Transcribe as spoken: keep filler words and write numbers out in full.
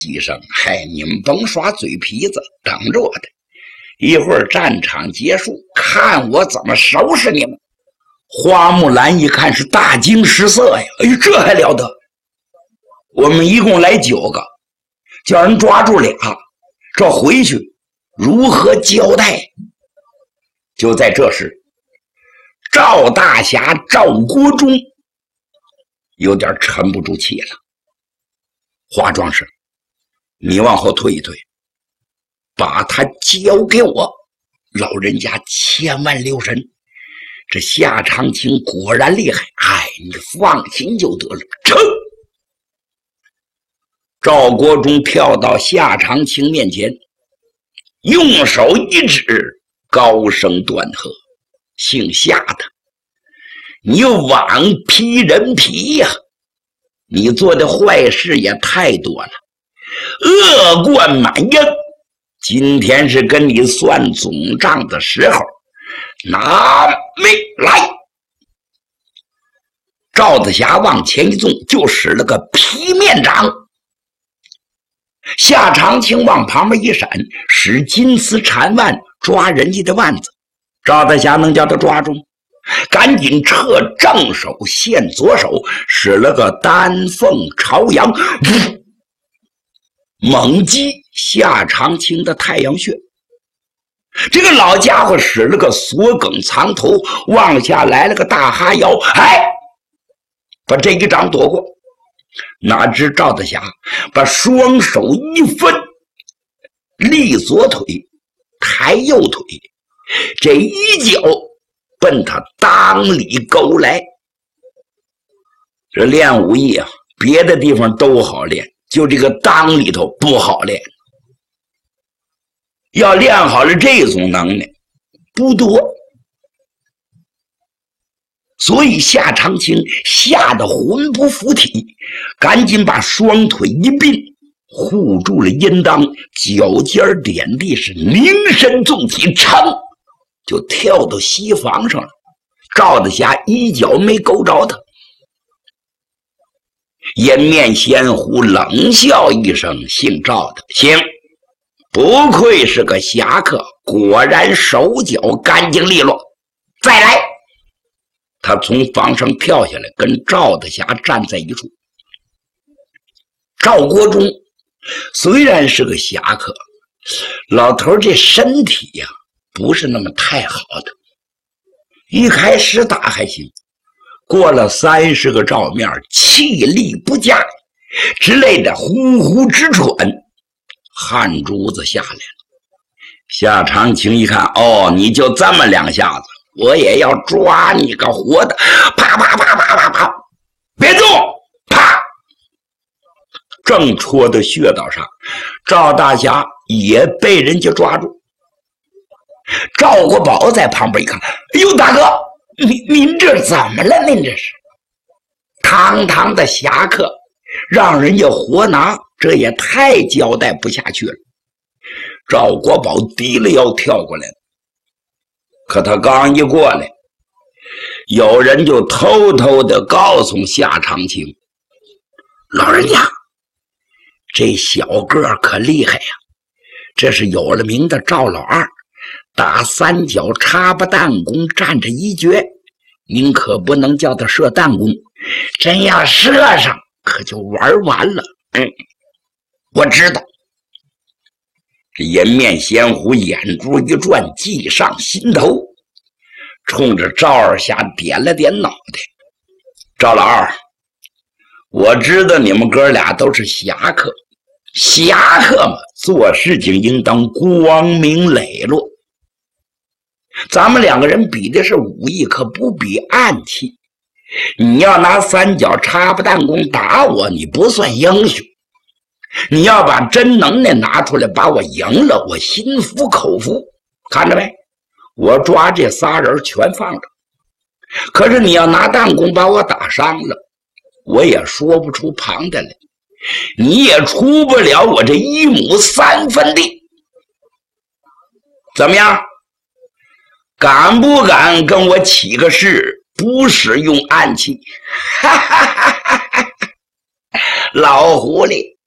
一声：“嗨，你们甭耍嘴皮子，等着我的！一会儿战场结束，看我怎么收拾你们！”花木兰一看是大惊失色呀！哎呦，这还了得！我们一共来九个，叫人抓住俩，这回去如何交代？就在这时，赵大侠赵国忠有点沉不住气了。华壮士，你往后退一退，把他交给我，老人家千万留神。这夏长青果然厉害，哎，你放心就得了。成！赵国忠跳到夏长青面前，用手一指，高声断喝：“姓夏的，你枉披人皮呀！你做的坏事也太多了，恶贯满盈。今天是跟你算总账的时候，拿命来！”赵子霞往前一纵，就使了个劈面掌。夏长青往旁边一闪，使金丝缠腕抓人家的腕子。赵子霞能叫他抓住？赶紧撤正手，现左手，使了个丹凤朝阳，猛击夏长青的太阳穴。这个老家伙使了个锁梗藏头，往下来了个大哈腰，哎，把这一掌躲过。哪知赵子霞把双手一分，立左腿，抬右腿，这一脚奔他裆里勾来。这练武艺啊，别的地方都好练，就这个裆里头不好练。要练好了这种能耐不多，所以夏长青吓得魂不附体，赶紧把双腿一并护住了阴裆，脚尖点地，是凝神纵起，噌就跳到西房上了。赵子霞一脚没勾着他。颜面仙狐冷笑一声：“姓赵的，行，不愧是个侠客，果然手脚干净利落。再来！”他从房上跳下来，跟赵子霞站在一处。赵国忠虽然是个侠客，老头这身体呀、啊、不是那么太好的。一开始打还行，过了三十个照面，气力不佳，之类的呼呼直喘，汗珠子下来了。夏长青一看，哦，你就这么两下子，我也要抓你个活的！啪啪啪啪啪啪，别动！啪！正戳到穴道上，赵大侠也被人家抓住。赵国宝在旁边一看，哎呦，大哥，您您这怎么了？您这是堂堂的侠客，让人家活拿，这也太交代不下去了。赵国宝低了腰跳过来了，可他刚一过来，有人就偷偷的告诉夏长青：“老人家，这小个可厉害呀！这是有了名的赵老二，打三角插巴弹弓，站着一绝。您可不能叫他射弹弓，真要射上，可就玩完了。”嗯，我知道。这颜面仙狐眼珠一转，计上心头，冲着赵二侠点了点脑袋：“赵老二，我知道你们哥俩都是侠客，侠客嘛，做事情应当光明磊落。咱们两个人比的是武艺，可不比暗器。你要拿三角插巴弹弓打我，你不算英雄。你要把真能耐拿出来，把我赢了，我心服口服。看着没？我抓这仨人全放着。可是你要拿弹弓把我打伤了，我也说不出旁的来，你也出不了我这一亩三分地。怎么样？敢不敢跟我起个誓，不使用暗器？哈哈哈哈哈！老狐狸，